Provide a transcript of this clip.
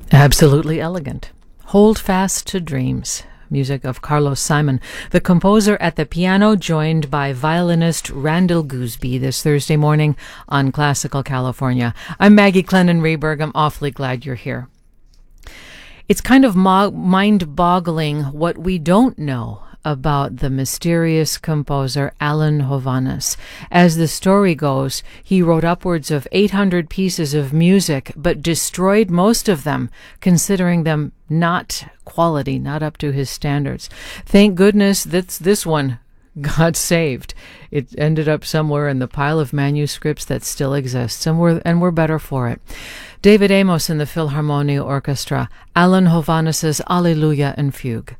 Absolutely elegant. Hold Fast to Dreams. Music of Carlos Simon, the composer at the piano, joined by violinist Randall Gooseby this Thursday morning on Classical California. I'm Maggie Clennon-Rehberg. I'm awfully glad you're here. It's kind of mind-boggling what we don't know about the mysterious composer Alan Hovhaness. As the story goes, he wrote upwards of 800 pieces of music, but destroyed most of them, considering them not quality, not up to his standards. Thank goodness that this one got saved. It ended up somewhere in the pile of manuscripts that still exists, and we're better for it. David Amos and the Philharmonia Orchestra, Alan Hovhaness's Alleluia and Fugue.